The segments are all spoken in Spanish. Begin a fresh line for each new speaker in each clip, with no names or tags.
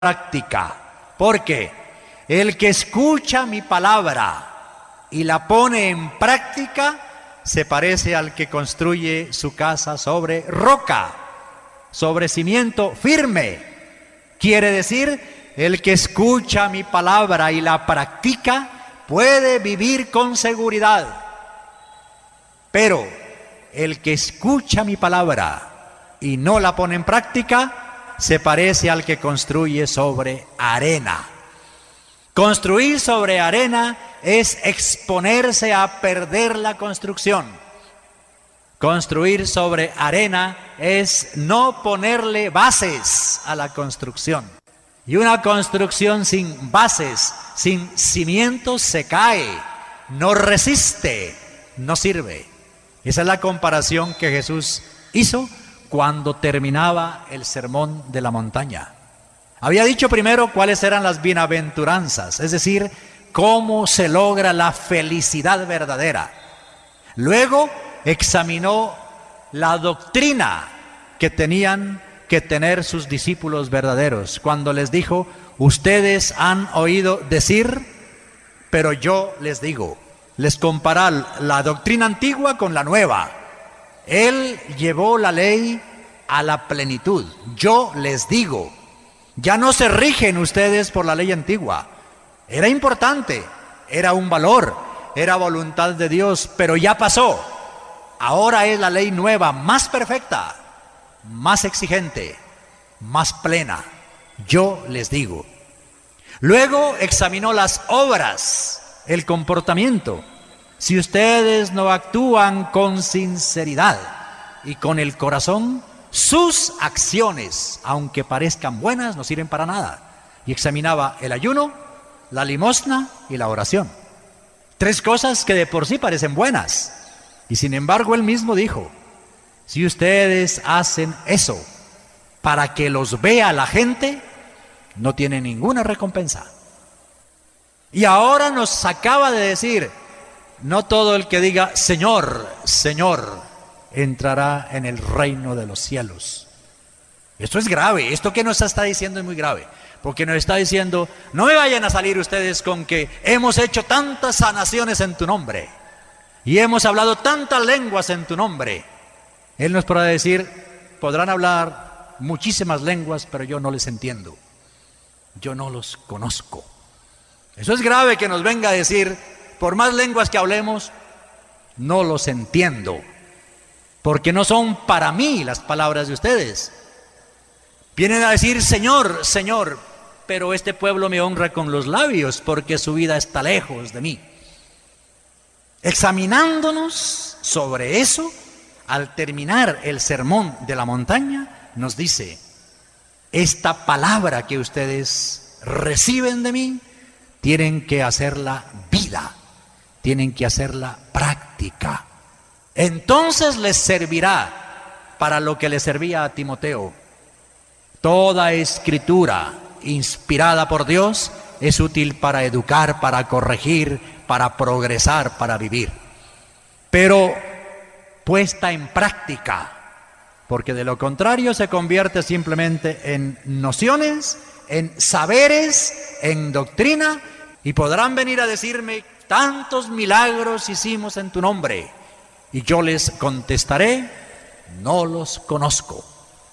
práctica. Porque el que escucha mi palabra y la pone en práctica se parece al que construye su casa sobre roca, sobre cimiento firme. Quiere decir, el que escucha mi palabra y la practica puede vivir con seguridad. Pero el que escucha mi palabra y no la pone en práctica se parece al que construye sobre arena. Construir sobre arena es exponerse a perder la construcción. Construir sobre arena es no ponerle bases a la construcción. Y una construcción sin bases, sin cimientos, se cae, no resiste, no sirve. Esa es la comparación que Jesús hizo cuando terminaba el sermón de la montaña. Había dicho primero cuáles eran las bienaventuranzas, es decir, cómo se logra la felicidad verdadera. Luego examinó la doctrina que tenían que tener sus discípulos verdaderos, cuando les dijo: ustedes han oído decir, pero yo les digo. Les comparó la doctrina antigua con la nueva. Él llevó la ley a la plenitud. Yo les digo, ya no se rigen ustedes por la ley antigua. Era importante, era un valor, era voluntad de Dios, pero ya pasó. Ahora es la ley nueva, más perfecta, más exigente, más plena. Yo les digo. Luego examinó las obras, el comportamiento. Si ustedes no actúan con sinceridad y con el corazón, sus acciones, aunque parezcan buenas, no sirven para nada. Y examinaba el ayuno, la limosna y la oración. 3 cosas que de por sí parecen buenas. Y sin embargo él mismo dijo: si ustedes hacen eso para que los vea la gente, no tienen ninguna recompensa. Y ahora nos acaba de decir: no todo el que diga Señor, Señor, entrará en el reino de los cielos. Esto es grave, esto que nos está diciendo es muy grave, porque nos está diciendo: no me vayan a salir ustedes con que hemos hecho tantas sanaciones en tu nombre y hemos hablado tantas lenguas en tu nombre. Él nos podrá decir: podrán hablar muchísimas lenguas, pero yo no les entiendo, yo no los conozco. Eso es grave, que nos venga a decir: por más lenguas que hablemos, no los entiendo, porque no son para mí las palabras de ustedes. Vienen a decir Señor, Señor, pero este pueblo me honra con los labios, porque su vida está lejos de mí. Examinándonos sobre eso, al terminar el sermón de la montaña, nos dice: esta palabra que ustedes reciben de mí, tienen que hacerla vida, tienen que hacerla práctica. Entonces les servirá para lo que le servía a Timoteo. Toda escritura inspirada por Dios es útil para educar, para corregir, para progresar, para vivir. Pero puesta en práctica, porque de lo contrario se convierte simplemente en nociones, en saberes, en doctrina, y podrán venir a decirme: tantos milagros hicimos en tu nombre, y yo les contestaré: no los conozco.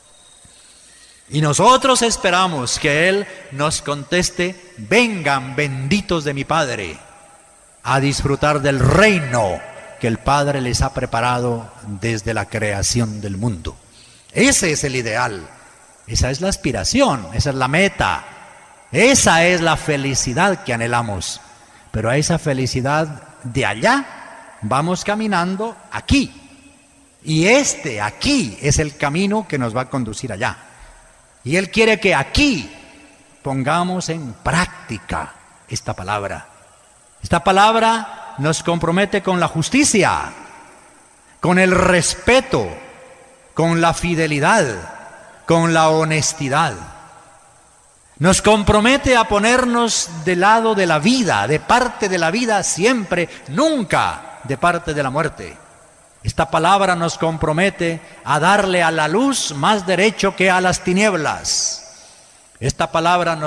Y nosotros esperamos que Él nos conteste: vengan, benditos de mi Padre, a disfrutar del reino que el Padre les ha preparado desde la creación del mundo. Ese es el ideal, esa es la aspiración, esa es la meta, esa es la felicidad que anhelamos. Pero a esa felicidad de allá vamos caminando aquí. Y aquí es el camino que nos va a conducir allá. Y Él quiere que aquí pongamos en práctica esta palabra. Esta palabra nos compromete con la justicia, con el respeto, con la fidelidad, con la honestidad. Nos compromete a ponernos del lado de la vida, de parte de la vida siempre, nunca de parte de la muerte. Esta palabra nos compromete a darle a la luz más derecho que a las tinieblas. Esta palabra